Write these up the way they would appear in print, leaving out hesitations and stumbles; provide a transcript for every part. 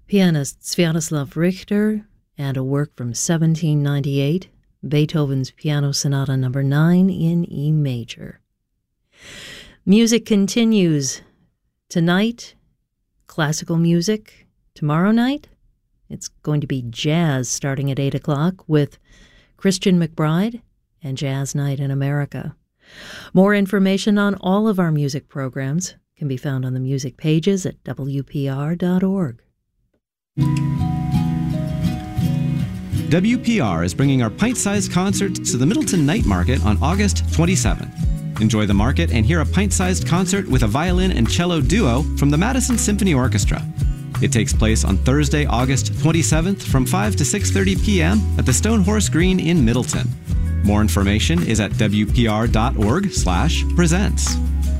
Pianist Sviatoslav Richter and a work from 1798, Beethoven's Piano Sonata No. 9 in E major. Music continues. Tonight, classical music. Tomorrow night, it's going to be jazz starting at 8 o'clock with Christian McBride and Jazz Night in America. More information on all of our music programs can be found on the music pages at WPR.org. WPR is bringing our pint-sized concert to the Middleton Night Market on August 27th. Enjoy the market and hear a pint-sized concert with a violin and cello duo from the Madison Symphony Orchestra. It takes place on Thursday, August 27th from 5 to 6:30 p.m. at the Stone Horse Green in Middleton. More information is at WPR.org/presents.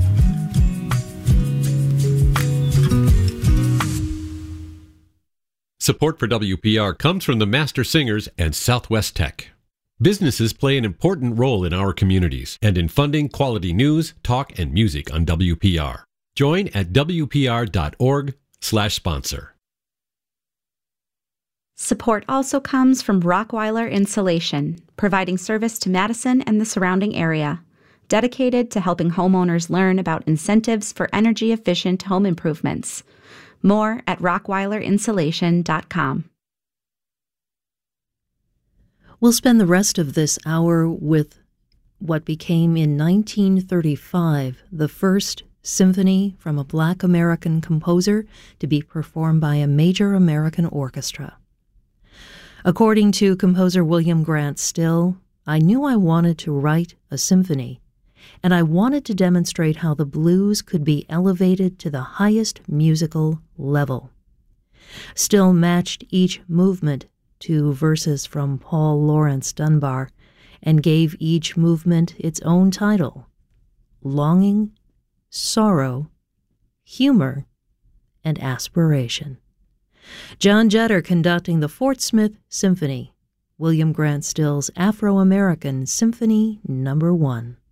Support for WPR comes from the Master Singers and Southwest Tech. Businesses play an important role in our communities and in funding quality news, talk, and music on WPR. Join at WPR.org/sponsor. Support also comes from Rockweiler Insulation, providing service to Madison and the surrounding area, dedicated to helping homeowners learn about incentives for energy-efficient home improvements. More at rockweilerinsulation.com. We'll spend the rest of this hour with what became in 1935 the first symphony from a Black American composer to be performed by a major American orchestra. According to composer William Grant Still, I knew I wanted to write a symphony, and I wanted to demonstrate how the blues could be elevated to the highest musical level. Still matched each movement to verses from Paul Laurence Dunbar and gave each movement its own title: Longing, Sorrow, Humor, and Aspiration. John Jetter conducting the Fort Smith Symphony, William Grant Still's Afro-American Symphony No. 1.